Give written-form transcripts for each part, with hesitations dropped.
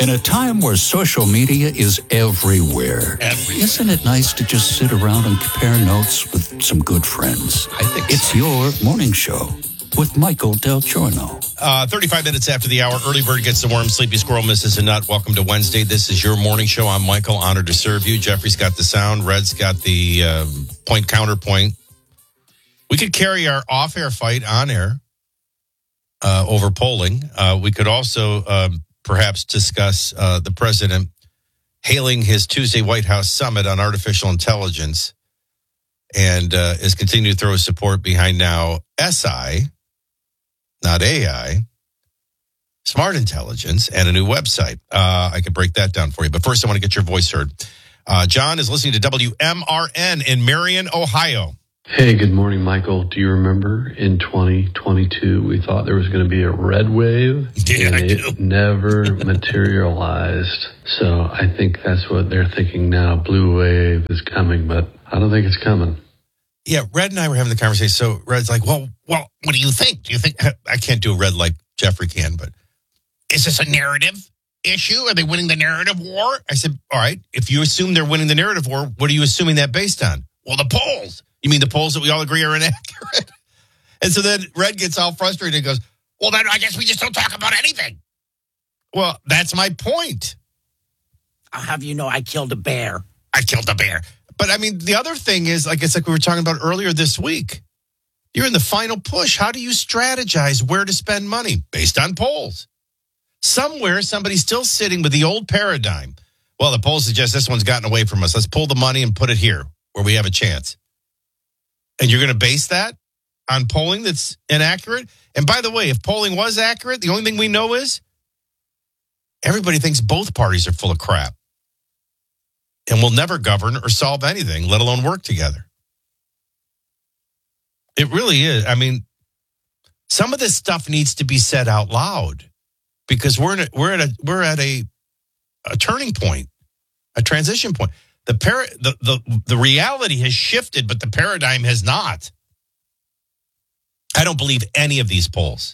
In a time where social media is everywhere, isn't it nice to just sit around and compare notes with some good friends? I think it's your morning show with Michael Del Giorno. 35 minutes after the hour, early bird gets the worm, sleepy squirrel misses a nut. Welcome to Wednesday. This is your morning show. I'm Michael, honored to serve you. Jeffrey's got the sound. Red's got the point counterpoint. We could carry our off-air fight on air over polling. We could also perhaps discuss the president hailing his Tuesday White House summit on artificial intelligence and is continuing to throw his support behind now SI, not AI, smart intelligence, and a new website. I could break that down for you. But first, I want to get your voice heard. John is listening to WMRN in Marion, Ohio. Hey, good morning, Michael. Do you remember in 2022 we thought there was going to be a red wave? Yeah, and I do. It never materialized. So I think that's what they're thinking now. Blue wave is coming, but I don't think it's coming. Yeah, Red and I were having the conversation. So Red's like, well, what do you think? Do you think I can't do Red like Jeffrey can, but is this a narrative issue? Are they winning the narrative war? I said, all right, if you assume they're winning the narrative war, what are you assuming that based on? Well, the polls. You mean the polls that we all agree are inaccurate? And so then Red gets all frustrated and goes, well, then I guess we just don't talk about anything. Well, that's my point. I'll have you know I killed a bear. I killed a bear. But I mean, the other thing is, like it's like we were talking about earlier this week. You're in the final push. How do you strategize where to spend money? Based on polls. Somewhere, somebody's still sitting with the old paradigm. Well, the polls suggest this one's gotten away from us. Let's pull the money and put it here where we have a chance. And you're going to base that on polling that's inaccurate? And by the way, if polling was accurate, the only thing we know is everybody thinks both parties are full of crap and will never govern or solve anything, let alone work together. It really is. I mean, some of this stuff needs to be said out loud because we're at a turning point, a transition point. The reality has shifted, but the paradigm has not. I don't believe any of these polls.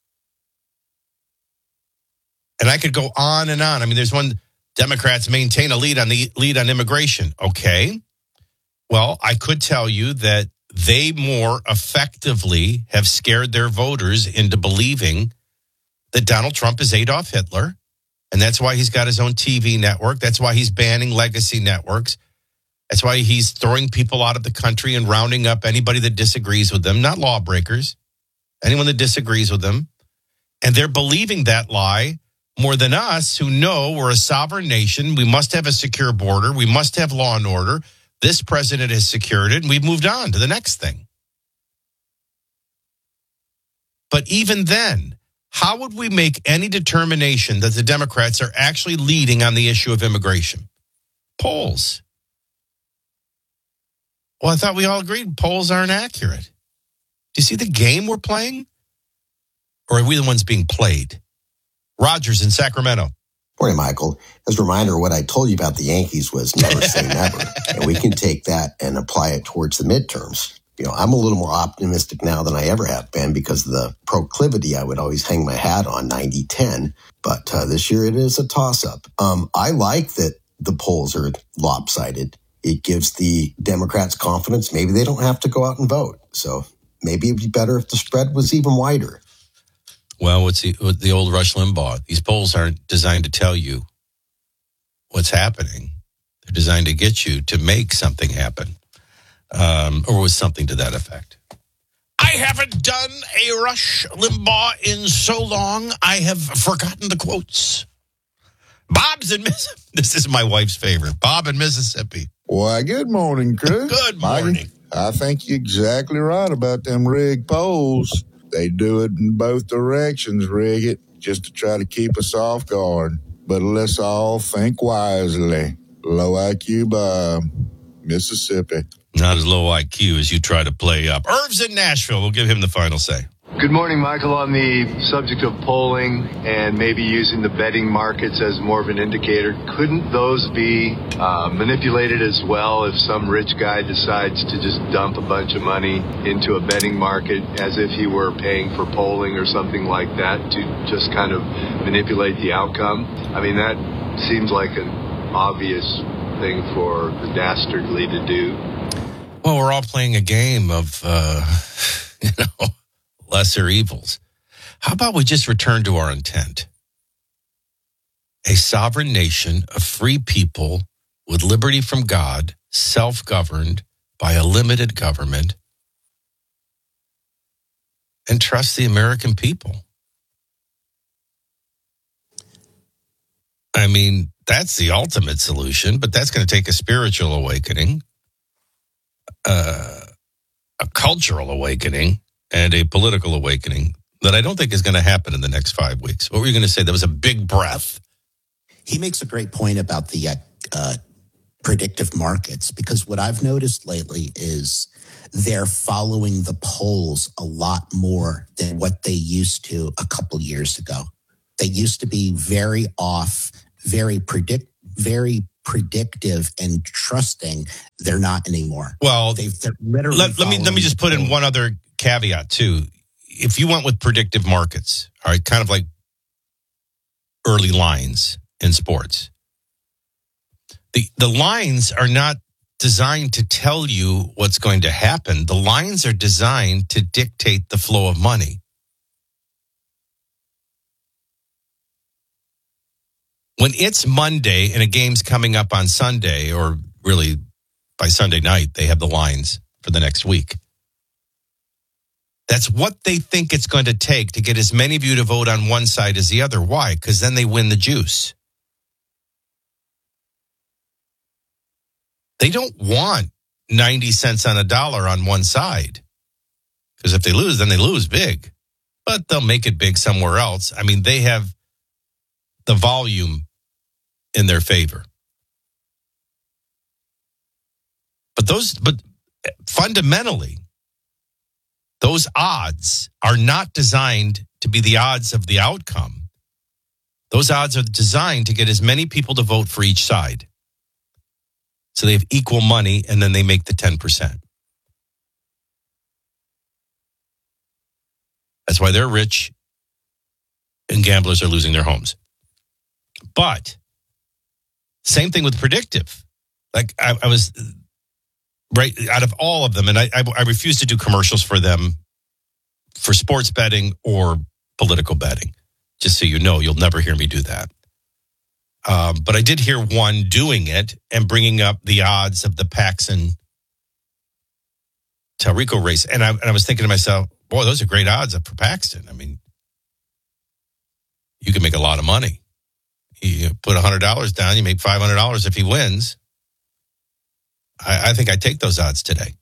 And I could go on and on. I mean, there's one, Democrats maintain a lead on immigration. Okay. Well, I could tell you that they more effectively have scared their voters into believing that Donald Trump is Adolf Hitler. And that's why he's got his own TV network. That's why he's banning legacy networks. That's why he's throwing people out of the country and rounding up anybody that disagrees with them, not lawbreakers, anyone that disagrees with them. And they're believing that lie more than us who know we're a sovereign nation. We must have a secure border. We must have law and order. This president has secured it, and we've moved on to the next thing. But even then, how would we make any determination that the Democrats are actually leading on the issue of immigration? Polls. Well, I thought we all agreed polls aren't accurate. Do you see the game we're playing? Or are we the ones being played? Rogers in Sacramento. Morning, Michael. As a reminder, what I told you about the Yankees was never say never. And we can take that and apply it towards the midterms. You know, I'm a little more optimistic now than I ever have been because of the proclivity I would always hang my hat on 90-10. But this year it is a toss-up. I like that the polls are lopsided. It gives the Democrats confidence. Maybe they don't have to go out and vote. So maybe it'd be better if the spread was even wider. Well, what's the old Rush Limbaugh? These polls aren't designed to tell you what's happening. They're designed to get you to make something happen. Or was something to that effect. I haven't done a Rush Limbaugh in so long, I have forgotten the quotes. Bob's in Mississippi. This is my wife's favorite. Bob in Mississippi. Why, good morning, crew. Good morning. Mikey, I think you're exactly right about them rigged polls. They do it in both directions, rig it, just to try to keep us off guard. But let's all think wisely. Low IQ Bob, Mississippi. Not as low IQ as you try to play up. Irv's in Nashville. We'll give him the final say. Good morning, Michael. On the subject of polling and maybe using the betting markets as more of an indicator, couldn't those be manipulated as well if some rich guy decides to just dump a bunch of money into a betting market as if he were paying for polling or something like that to just kind of manipulate the outcome? I mean, that seems like an obvious thing for the dastardly to do. Well, we're all playing a game of, lesser evils. How about we just return to our intent? A sovereign nation of free people with liberty from God, self-governed by a limited government, and trust the American people. I mean, that's the ultimate solution, but that's going to take a spiritual awakening, a cultural awakening, and a political awakening that I don't think is going to happen in the next 5 weeks. What were you going to say? That was a big breath. He makes a great point about the predictive markets, because what I've noticed lately is they're following the polls a lot more than what they used to a couple years ago. They used to be very off, very predictive and trusting. They're not anymore. Well, they're literally let me just put in one other caveat too. If you went with predictive markets, all right, kind of like early lines in sports, the lines are not designed to tell you what's going to happen. The lines are designed to dictate the flow of money. When it's Monday and a game's coming up on Sunday, or really by Sunday night, they have the lines for the next week. That's what they think it's going to take to get as many of you to vote on one side as the other. Why? Because then they win the juice. They don't want 90 cents on a dollar on one side. Because if they lose, then they lose big. But they'll make it big somewhere else. I mean, they have the volume in their favor. But fundamentally, those odds are not designed to be the odds of the outcome. Those odds are designed to get as many people to vote for each side. So they have equal money, and then they make the 10%. That's why they're rich and gamblers are losing their homes. But same thing with predictive. Like I was right out of all of them, and I refuse to do commercials for them for sports betting or political betting. Just so you know, you'll never hear me do that. But I did hear one doing it and bringing up the odds of the Paxson Talrico race. And I was thinking to myself, boy, those are great odds for Paxton. I mean, you can make a lot of money. You put $100 down, you make $500 if he wins. I think I'd take those odds today.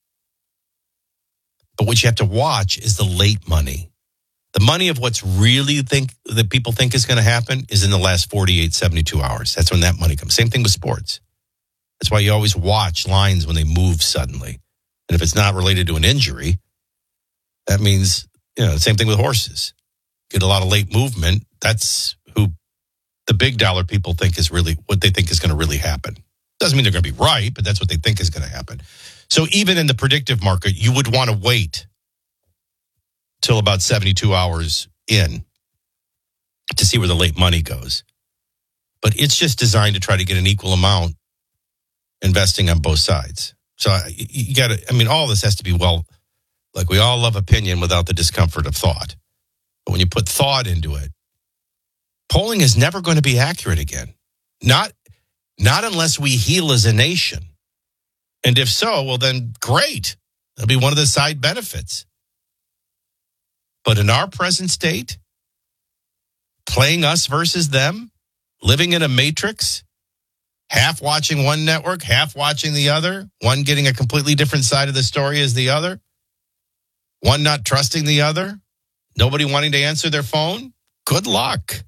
But what you have to watch is the late money. The money of what's really that people think is going to happen is in the last 48, 72 hours. That's when that money comes. Same thing with sports. That's why you always watch lines when they move suddenly. And if it's not related to an injury, that means, same thing with horses. Get a lot of late movement. That's who the big dollar people think is really what they think is going to really happen. Doesn't mean they're going to be right, but that's what they think is going to happen. So even in the predictive market, you would want to wait till about 72 hours in to see where the late money goes. But it's just designed to try to get an equal amount investing on both sides. So you got to, all this has to be like we all love opinion without the discomfort of thought. But when you put thought into it, polling is never going to be accurate again. Not unless we heal as a nation. And if so, well then great. That'll be one of the side benefits. But in our present state, playing us versus them, living in a matrix, half watching one network, half watching the other, one getting a completely different side of the story as the other, one not trusting the other, nobody wanting to answer their phone, good luck.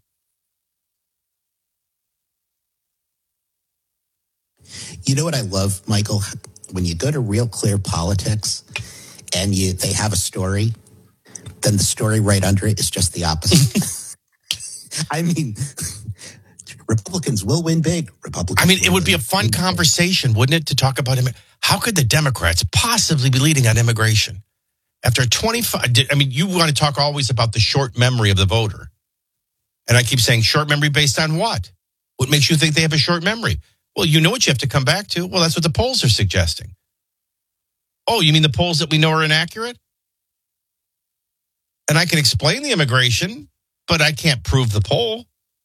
You know what I love, Michael? When you go to Real Clear Politics and they have a story, then the story right under it is just the opposite. I mean, Republicans will win big. Republicans. I mean, it would be a fun conversation, wouldn't it, to talk about how could the Democrats possibly be leading on immigration after 25? I mean, you want to talk always about the short memory of the voter, and I keep saying short memory based on what? What makes you think they have a short memory? Well, you know what you have to come back to. Well, that's what the polls are suggesting. Oh, you mean the polls that we know are inaccurate? And I can explain the immigration, but I can't prove the poll.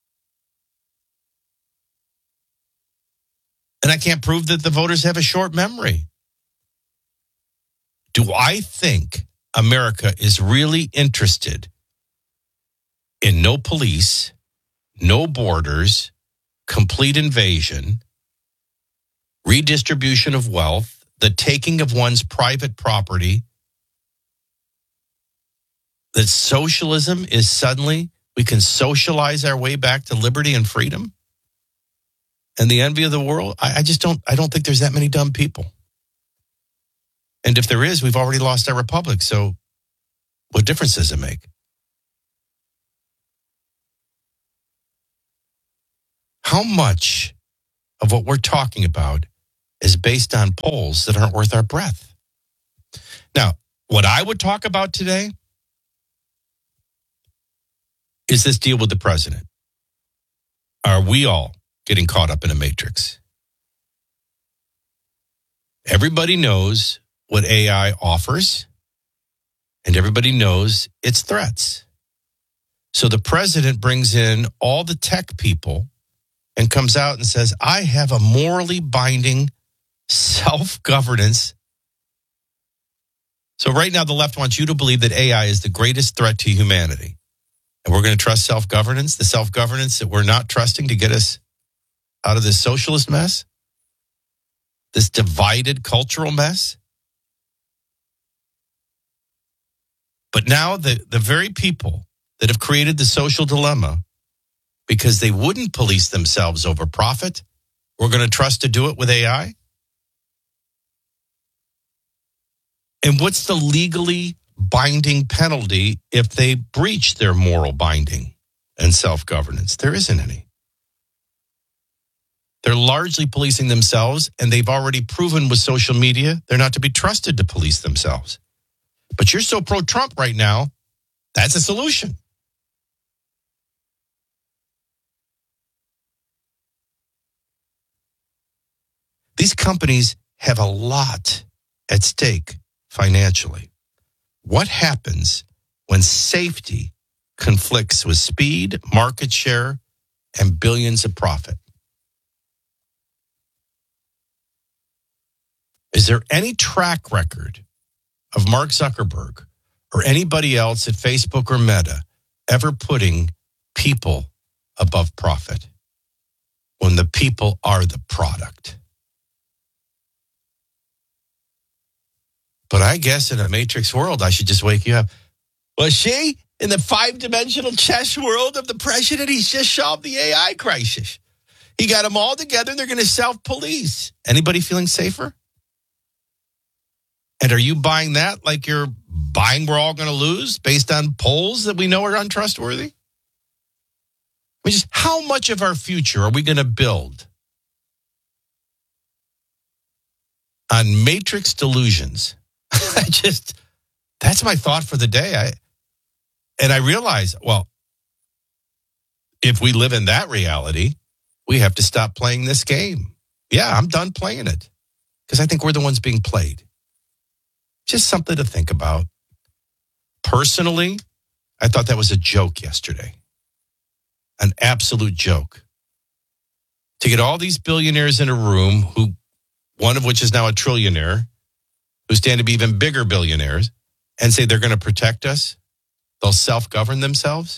And I can't prove that the voters have a short memory. Do I think America is really interested in no police, no borders, complete invasion, redistribution of wealth, the taking of one's private property, that socialism is suddenly, we can socialize our way back to liberty and freedom and the envy of the world? I don't think there's that many dumb people. And if there is, we've already lost our republic. So what difference does it make? How much of what we're talking about is based on polls that aren't worth our breath? Now, what I would talk about today is this deal with the president. Are we all getting caught up in a matrix? Everybody knows what AI offers, and everybody knows its threats. So the president brings in all the tech people and comes out and says, I have a morally binding self-governance. So right now, the left wants you to believe that AI is the greatest threat to humanity. And we're going to trust self-governance, the self-governance that we're not trusting to get us out of this socialist mess, this divided cultural mess. But now the very people that have created the social dilemma, because they wouldn't police themselves over profit, we're going to trust to do it with AI? And what's the legally binding penalty if they breach their moral binding and self-governance? There isn't any. They're largely policing themselves, and they've already proven with social media they're not to be trusted to police themselves. But you're so pro-Trump right now, that's a solution. These companies have a lot at stake financially. What happens when safety conflicts with speed, market share, and billions of profit? Is there any track record of Mark Zuckerberg or anybody else at Facebook or Meta ever putting people above profit when the people are the product? But I guess in a matrix world, I should just wake you up. Well, she, in the 5-dimensional chess world of the president, he's just solved the AI crisis. He got them all together and they're going to self-police. Anybody feeling safer? And are you buying that like you're buying we're all going to lose based on polls that we know are untrustworthy? I mean, just how much of our future are we going to build on matrix delusions? That's my thought for the day. I realize, well, if we live in that reality, we have to stop playing this game. Yeah, I'm done playing it because I think we're the ones being played. Just something to think about. Personally, I thought that was a joke yesterday. An absolute joke. To get all these billionaires in a room, one of which is now a trillionaire, who stand to be even bigger billionaires, and say they're going to protect us, they'll self-govern themselves.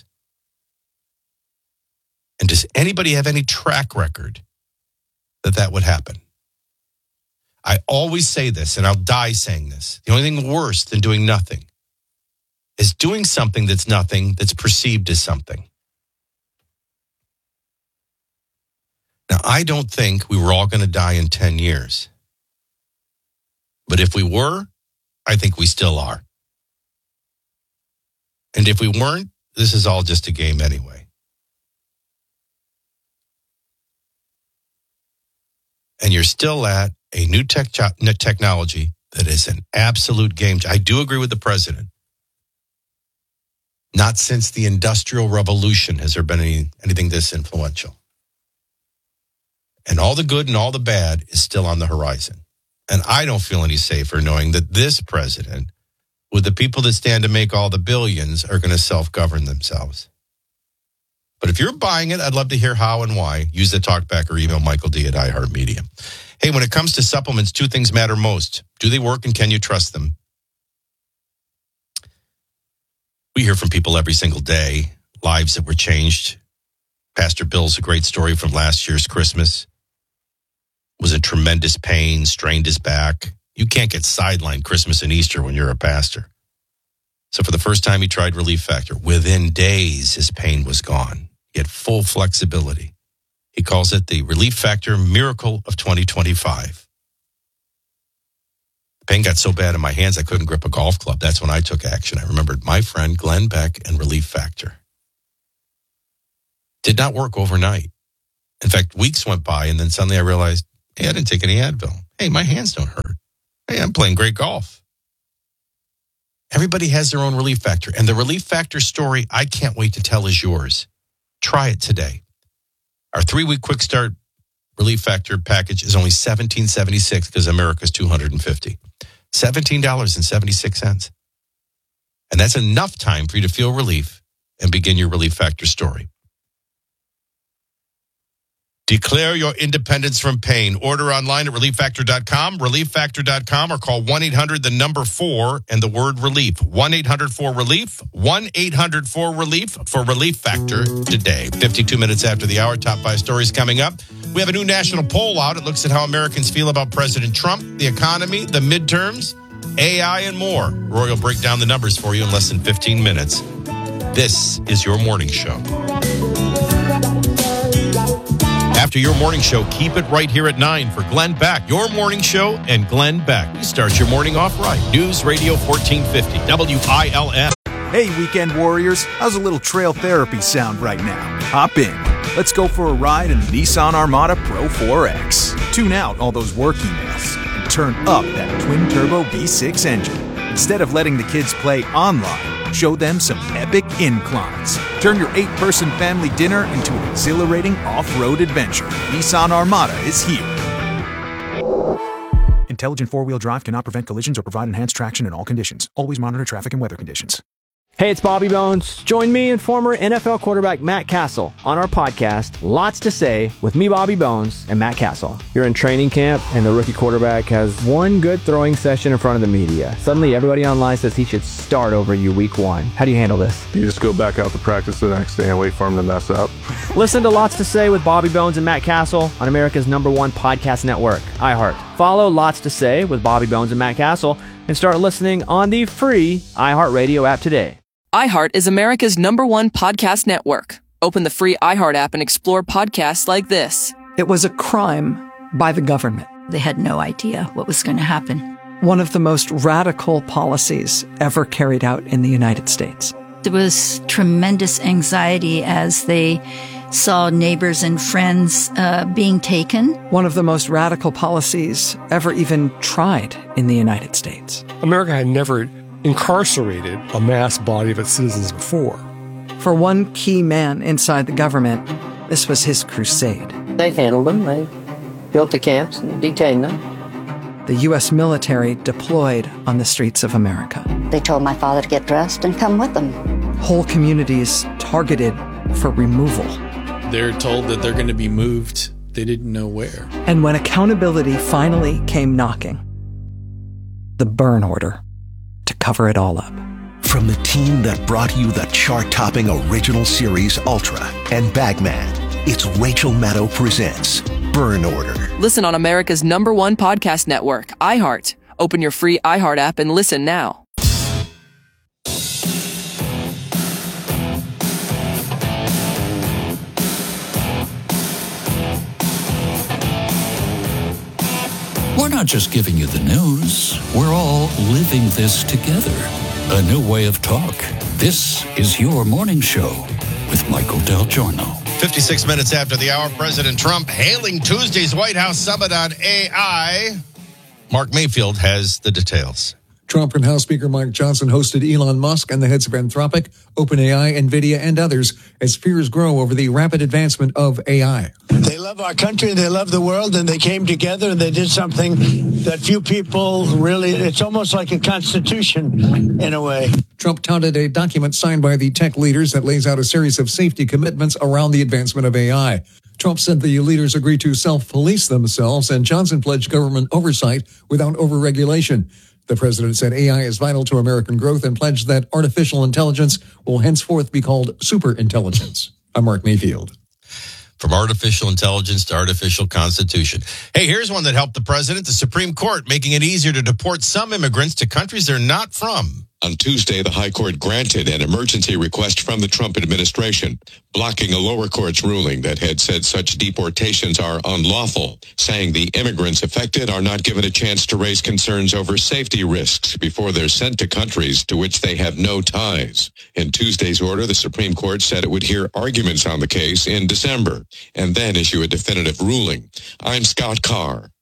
And does anybody have any track record that would happen? I always say this, and I'll die saying this. The only thing worse than doing nothing is doing something that's nothing that's perceived as something. Now, I don't think we were all going to die in 10 years. But if we were, I think we still are. And if we weren't, this is all just a game anyway. And you're still at a new technology that is an absolute game changer. I do agree with the president. Not since the Industrial Revolution has there been anything this influential. And all the good and all the bad is still on the horizon. And I don't feel any safer knowing that this president, with the people that stand to make all the billions, are going to self-govern themselves. But if you're buying it, I'd love to hear how and why. Use the talkback or email Michael D. at iHeartMedia. Hey, when it comes to supplements, two things matter most. Do they work and can you trust them? We hear from people every single day, lives that were changed. Pastor Bill's a great story from last year's Christmas. Was in tremendous pain, strained his back. You can't get sidelined Christmas and Easter when you're a pastor. So for the first time, he tried Relief Factor. Within days, his pain was gone. He had full flexibility. He calls it the Relief Factor Miracle of 2025. The pain got so bad in my hands, I couldn't grip a golf club. That's when I took action. I remembered my friend Glenn Beck and Relief Factor. Did not work overnight. In fact, weeks went by, and then suddenly I realized, hey, I didn't take any Advil. Hey, my hands don't hurt. Hey, I'm playing great golf. Everybody has their own Relief Factor. And the Relief Factor story I can't wait to tell is yours. Try it today. Our 3-week quick start Relief Factor package is only $17.76 because America's $250. $17.76. And that's enough time for you to feel relief and begin your Relief Factor story. Declare your independence from pain. Order online at relieffactor.com, relieffactor.com, or call 1-800-4 and the word relief. 1-800-4-RELIEF, 1-800-4-RELIEF for Relief Factor today. 52 minutes after the hour, top 5 stories coming up. We have a new national poll out. It looks at how Americans feel about President Trump, the economy, the midterms, AI, and more. Roy will break down the numbers for you in less than 15 minutes. This is your morning show. After your morning show, keep it right here at 9 for Glenn Beck. Your morning show and Glenn Beck. Start your morning off right. News Radio 1450, WILF. Hey, weekend warriors. How's a little trail therapy sound right now? Hop in. Let's go for a ride in the Nissan Armada Pro 4X. Tune out all those work emails and turn up that twin-turbo V6 engine. Instead of letting the kids play online, show them some epic inclines. Turn your 8-person family dinner into an exhilarating off-road adventure. Nissan Armada is here. Intelligent four-wheel drive cannot prevent collisions or provide enhanced traction in all conditions. Always monitor traffic and weather conditions. Hey, it's Bobby Bones. Join me and former NFL quarterback Matt Castle on our podcast, Lots to Say, with me, Bobby Bones, and Matt Castle. You're in training camp, and the rookie quarterback has one good throwing session in front of the media. Suddenly, everybody online says he should start over you week 1. How do you handle this? You just go back out to practice the next day and wait for him to mess up. Listen to Lots to Say with Bobby Bones and Matt Castle on America's #1 podcast network, iHeart. Follow Lots to Say with Bobby Bones and Matt Castle and start listening on the free iHeartRadio app today. iHeart is America's #1 podcast network. Open the free iHeart app and explore podcasts like this. It was a crime by the government. They had no idea what was going to happen. One of the most radical policies ever carried out in the United States. There was tremendous anxiety as they saw neighbors and friends being taken. One of the most radical policies ever even tried in the United States. America had never incarcerated a mass body of its citizens before. For one key man inside the government, this was his crusade. They handled them. They built the camps and detained them. The U.S. military deployed on the streets of America. They told my father to get dressed and come with them. Whole communities targeted for removal. They're told that they're going to be moved. They didn't know where. And when accountability finally came knocking, the burn order to cover it all up. From the team that brought you the chart-topping original series Ultra and Bagman, it's Rachel Maddow presents Burn Order. Listen on America's #1 podcast network, iHeart. Open your free iHeart app and listen now. We're not just giving you the news. We're all living this together. A new way of talk. This is your morning show with Michael Del Giorno. 56 minutes after the hour, President Trump hailing Tuesday's White House summit on AI. Mark Mayfield has the details. Trump and House Speaker Mike Johnson hosted Elon Musk and the heads of Anthropic, OpenAI, NVIDIA, and others as fears grow over the rapid advancement of AI. They love our country, they love the world, and they came together and they did something that few people really, it's almost like a constitution in a way. Trump touted a document signed by the tech leaders that lays out a series of safety commitments around the advancement of AI. Trump said the leaders agreed to self-police themselves, and Johnson pledged government oversight without overregulation. The president said AI is vital to American growth and pledged that artificial intelligence will henceforth be called superintelligence. I'm Mark Mayfield. From artificial intelligence to artificial constitution. Hey, here's one that helped the president. The Supreme Court making it easier to deport some immigrants to countries they're not from. On Tuesday, the High Court granted an emergency request from the Trump administration, blocking a lower court's ruling that had said such deportations are unlawful, saying the immigrants affected are not given a chance to raise concerns over safety risks before they're sent to countries to which they have no ties. In Tuesday's order, the Supreme Court said it would hear arguments on the case in December and then issue a definitive ruling. I'm Scott Carr.